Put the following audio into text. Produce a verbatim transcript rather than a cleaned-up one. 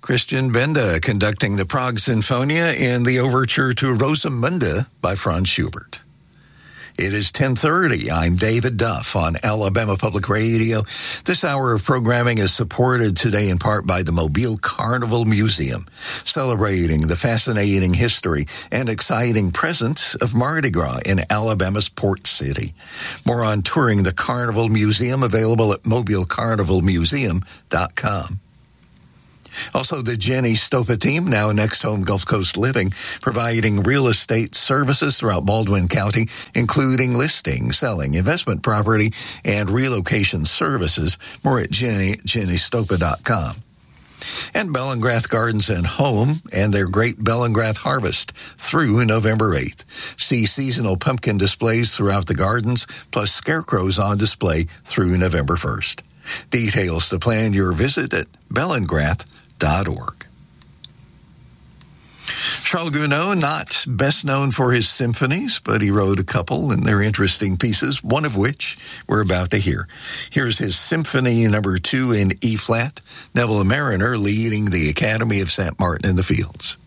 Christian Benda conducting the Prague Sinfonia in the overture to Rosamunda by Franz Schubert. It is ten thirty. I'm David Duff on Alabama Public Radio. This hour of programming is supported today in part by the Mobile Carnival Museum, celebrating the fascinating history and exciting presence of Mardi Gras in Alabama's Port City. More on touring the Carnival Museum available at mobile carnival museum dot com. Also, the Jenny Stopa team, now Next Home Gulf Coast Living, providing real estate services throughout Baldwin County, including listing, selling, investment property, and relocation services. More at Jenny, jenny stopa dot com. And Bellingrath Gardens and Home and their great Bellingrath Harvest through November eighth. See seasonal pumpkin displays throughout the gardens, plus scarecrows on display through November first. Details to plan your visit at bellingrath dot org. Charles Gounod, not best known for his symphonies, but he wrote a couple, and they're interesting pieces, one of which we're about to hear. Here's his Symphony Number Two in E-flat, Neville Marriner leading the Academy of Saint Martin in the Fields.